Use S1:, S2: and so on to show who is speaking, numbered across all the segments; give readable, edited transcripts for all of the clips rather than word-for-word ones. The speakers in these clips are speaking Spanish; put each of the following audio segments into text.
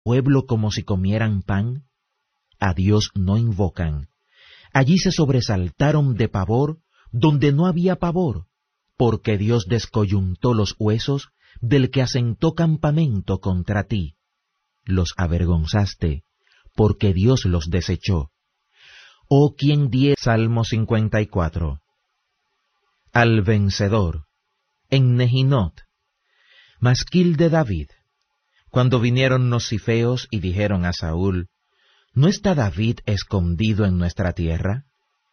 S1: pueblo como si comieran pan? A Dios no invocan. Allí se sobresaltaron de pavor donde no había pavor, porque Dios descoyuntó los huesos del que asentó campamento contra ti. Los avergonzaste, porque Dios los desechó. Oh, quien diera. Salmo 54. Al vencedor, en Nehinot, masquil de David. Cuando vinieron los cifeos y dijeron a Saúl, ¿no está David escondido en nuestra tierra?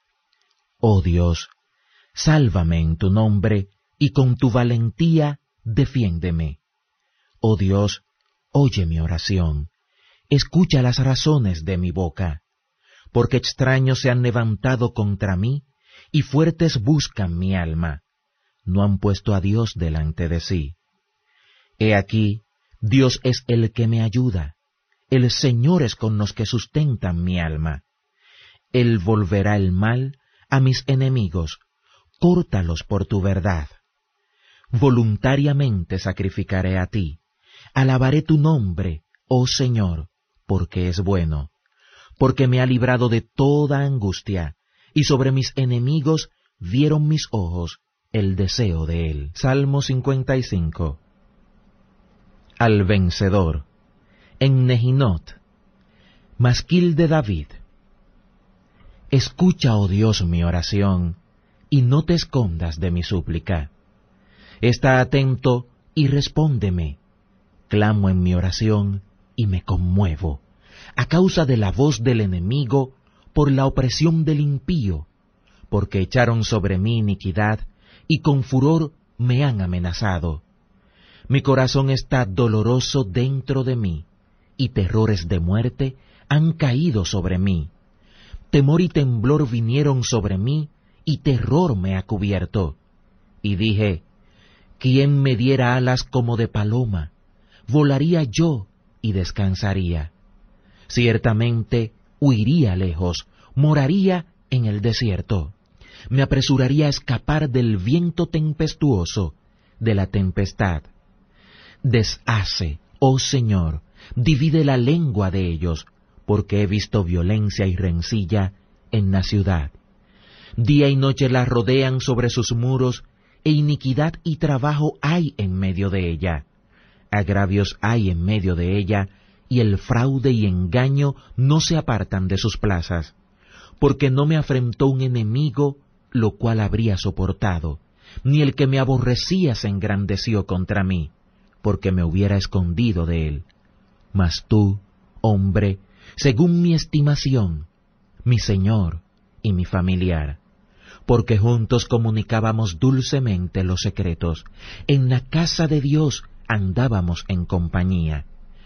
S1: Oh Dios, sálvame en tu nombre, y con tu valentía defiéndeme. Oh Dios, oye mi oración, escucha las razones de mi boca, porque extraños se han levantado contra mí, y fuertes buscan mi alma. No han puesto a Dios delante de sí. He aquí, Dios es el que me ayuda, el Señor es con los que sustentan mi alma. Él volverá el mal a mis enemigos, córtalos por tu verdad. Voluntariamente sacrificaré a ti, alabaré tu nombre, oh Señor, porque es bueno, porque me ha librado de toda angustia, y sobre mis enemigos vieron mis ojos el deseo de él. Salmo 55. Al vencedor, en Nehinot, masquil de David. Escucha, oh Dios, mi oración, y no te escondas de mi súplica. Está atento y respóndeme. Clamo en mi oración y me conmuevo, a causa de la voz del enemigo, por la opresión del impío, porque echaron sobre mí iniquidad, y con furor me han amenazado. Mi corazón está doloroso dentro de mí, y terrores de muerte han caído sobre mí. Temor y temblor vinieron sobre mí, y terror me ha cubierto. Y dije, ¿quién me diera alas como de paloma? Volaría yo y descansaría. Ciertamente huiría lejos, moraría en el desierto. Me apresuraría a escapar del viento tempestuoso, de la tempestad. Deshace, oh Señor, divide la lengua de ellos, porque he visto violencia y rencilla en la ciudad. Día y noche la rodean sobre sus muros, e iniquidad y trabajo hay en medio de ella. Agravios hay en medio de ella, y el fraude y engaño no se apartan de sus plazas. Porque no me afrentó un enemigo, lo cual habría soportado, ni el que me aborrecía se engrandeció contra mí, porque me hubiera escondido de él. Mas tú, hombre, según mi estimación, mi Señor y mi familiar, porque juntos comunicábamos dulcemente los secretos, en la casa de Dios andábamos en compañía.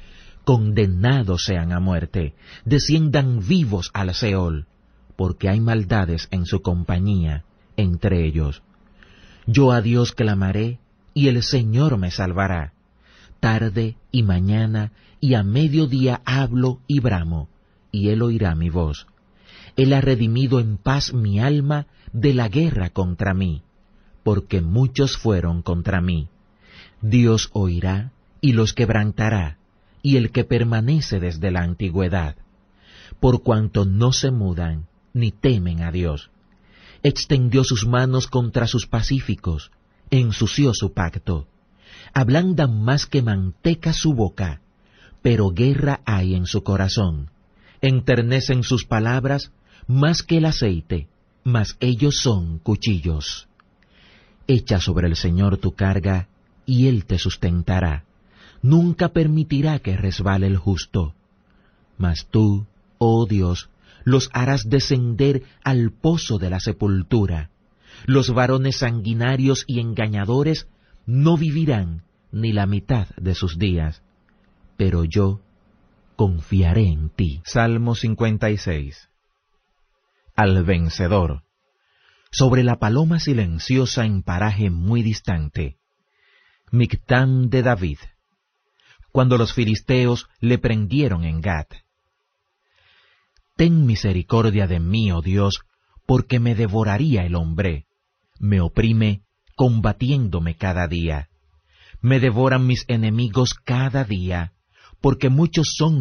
S1: Condenados sean a muerte, desciendan vivos al Seol, porque hay maldades en su compañía entre ellos. Yo a Dios clamaré, y el Señor me salvará. Tarde y mañana y a mediodía hablo y bramo, y Él oirá mi voz. Él ha redimido en paz mi alma de la guerra contra mí, porque muchos fueron contra mí. Dios oirá y los quebrantará, y el que permanece desde la antigüedad, por cuanto no se mudan ni temen a Dios. Extendió sus manos contra sus pacíficos, ensució su pacto. Ablandan más que manteca su boca, pero guerra hay en su corazón. Enternecen sus palabras más que el aceite, mas ellos son cuchillos. Echa sobre el Señor tu carga, y Él te sustentará. Nunca permitirá que resbale el justo. Mas tú, oh Dios, los harás descender al pozo de la sepultura. Los varones sanguinarios y engañadores no vivirán ni la mitad de sus días. Pero yo confiaré en ti. Salmo 56. Al vencedor. Sobre la paloma silenciosa en paraje muy distante. Mictán de David. Cuando los filisteos le prendieron en Gat. Ten misericordia de mí, oh Dios, porque me devoraría el hombre. Me oprime, combatiéndome cada día. Me devoran mis enemigos cada día, porque muchos son